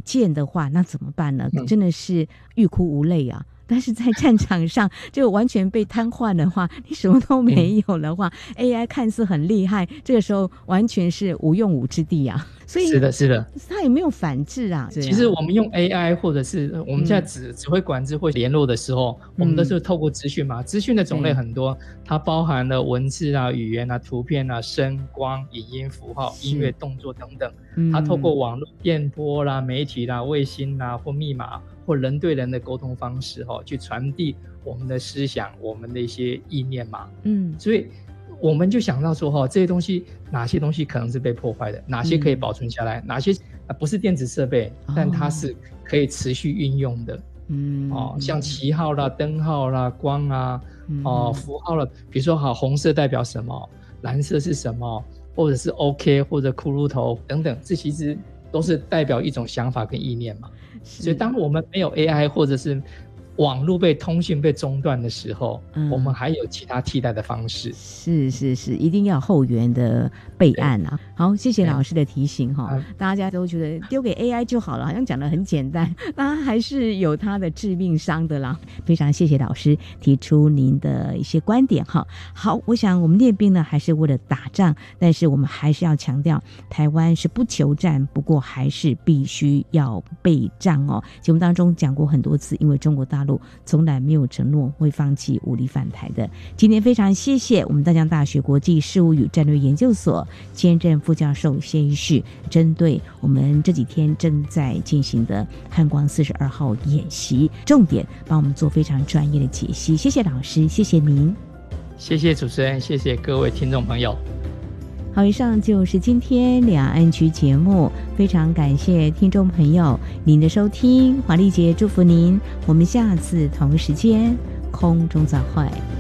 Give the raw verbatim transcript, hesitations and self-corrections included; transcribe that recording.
见的话，那怎么办呢？真的是欲哭无泪啊。但是在战场上就完全被瘫痪的话，你什么都没有的话、嗯、A I 看似很厉害，这个时候完全是无用武之地啊。所以是的是的， 它也没有反制啊。 其实我们用 A I 或者是我们在指、嗯、指挥管制或联络的时候、嗯、我们都是透过资讯嘛，资讯的种类很多，它包含了文字啊、语言啊、图片啊、声光、影音、符号、音乐、动作等等、嗯、它透过网络、电波啦、媒体啦、卫星啦或密码或人对人的沟通方式、哦、去传递我们的思想，我们的一些意念嘛。嗯，所以我们就想到说、哦、这些东西哪些东西可能是被破坏的，哪些可以保存下来、嗯、哪些、呃、不是电子设备、哦、但它是可以持续运用的。嗯、哦、像旗号啦、灯号啦、光啊、嗯哦、符号啦，比如说好红色代表什么，蓝色是什么，或者是 OK 或者骷髅头等等，这其实都是代表一种想法跟意念嘛。所以当我们没有 A I 或者是网络被通讯被中断的时候、嗯、我们还有其他替代的方式。是是是，一定要后援的备案啊。好，谢谢老师的提醒哈、嗯。大家都觉得丢给 A I 就好了，好像讲得很简单，那还是有它的致命伤的啦。非常谢谢老师提出您的一些观点哈。好，我想我们练兵呢还是为了打仗，但是我们还是要强调，台湾是不求战，不过还是必须要备战哦。节目当中讲过很多次，因为中国大陆从来没有承诺会放弃武力犯台的。今天非常谢谢我们淡江大学国际事务与战略研究所兼任副教授谢一旭，针对我们这几天正在进行的汉光四十二号演习，重点帮我们做非常专业的解析。谢谢老师，谢谢您。 谢谢主持人，谢谢各位听众朋友。 好，以上就是今天两岸局节目，非常感谢听众朋友您的收听，华丽姐祝福您，我们下次同时间空中再会。